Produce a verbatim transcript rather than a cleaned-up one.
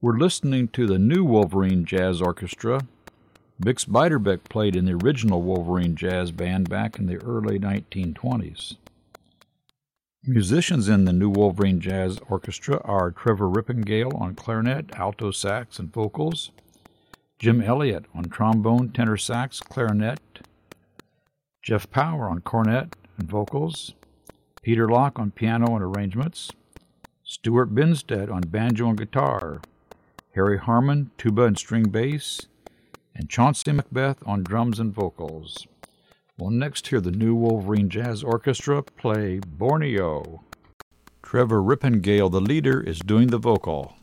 We're listening to the new Wolverine Jazz Orchestra. Bix Beiderbecke played in the original Wolverine Jazz Band back in the early nineteen twenties. Musicians in the new Wolverine Jazz Orchestra are Trevor Rippengale on clarinet, alto sax, and vocals, Jim Elliott on trombone, tenor sax, clarinet, Jeff Power on cornet and vocals, Peter Locke on piano and arrangements, Stuart Binstead on banjo and guitar, Harry Harmon, tuba and string bass, and Chauncey Macbeth on drums and vocals. We'll next hear the new Wolverine Jazz Orchestra play Borneo. Trevor Rippengale, the leader, is doing the vocal.